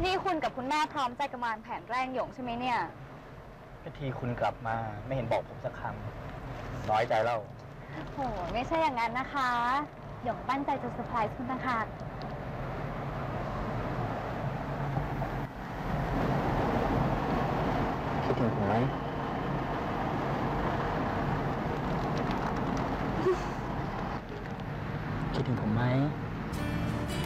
นี่คุณกับคุณแม่พร้อมใจกันวางแผนแกล้งหยงใช่ไหมเนี่ยก็ทีคุณกลับมาไม่เห็นบอกผมสักคำน้อยใจแล้วโหไม่ใช่อย่างนั้นนะคะหยงตั้งใจจะเซอร์ไพรส์คุณต่างหากคิดถึงผมไหมคิดถึงผมไหม